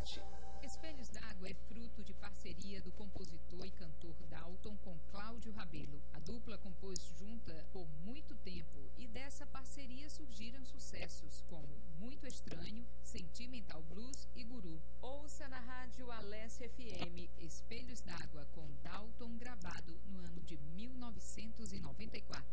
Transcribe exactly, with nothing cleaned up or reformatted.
Norte. Espelhos d'Água é fruto de parceria do compositor e cantor Dalton com Cláudio Rabelo. A dupla compôs junta por muito tempo e dessa parceria surgiram sucessos como Muito Estranho, Sentimental Blues e Guru. Ouça na rádio Alessia F M Espelhos d'Água com Dalton, gravado no ano de mil novecentos e noventa e quatro.